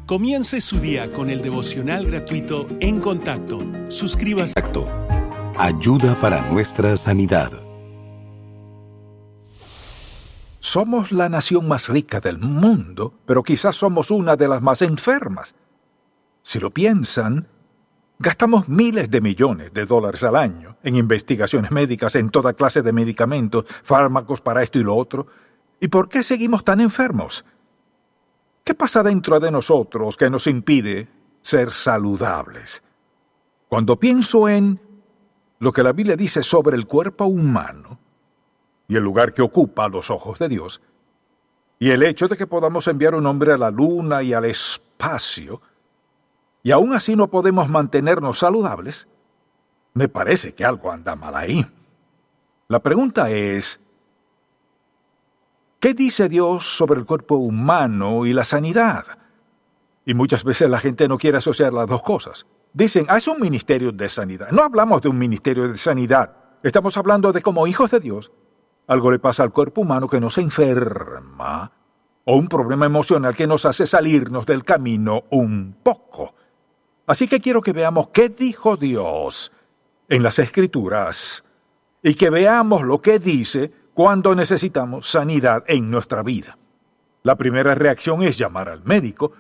Comience su día con el devocional gratuito En Contacto. Suscríbase. Ayuda para nuestra sanidad. Somos la nación más rica del mundo, pero quizás somos una de las más enfermas. Si lo piensan, gastamos miles de millones de dólares al año en investigaciones médicas, en toda clase de medicamentos, fármacos para esto y lo otro. ¿Y por qué seguimos tan enfermos? ¿Qué pasa dentro de nosotros que nos impide ser saludables? Cuando pienso en lo que la Biblia dice sobre el cuerpo humano y el lugar que ocupa a los ojos de Dios, y el hecho de que podamos enviar un hombre a la luna y al espacio, y aún así no podemos mantenernos saludables, me parece que algo anda mal ahí. La pregunta es, ¿qué dice Dios sobre el cuerpo humano y la sanidad? Y muchas veces la gente no quiere asociar las dos cosas. Dicen, es un ministerio de sanidad. No hablamos de un ministerio de sanidad. Estamos hablando de como hijos de Dios, algo le pasa al cuerpo humano que nos enferma, o un problema emocional que nos hace salirnos del camino un poco. Así que quiero que veamos qué dijo Dios en las Escrituras y que veamos lo que dice cuando necesitamos sanidad en nuestra vida. La primera reacción es llamar al médico,